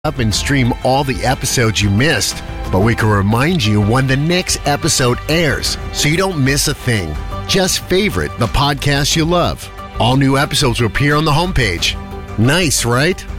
up and stream all the episodes you missed, but we can remind you when the next episode airs so you don't miss a thing. Just favorite the podcast you love. All new episodes will appear on the homepage. Nice, right?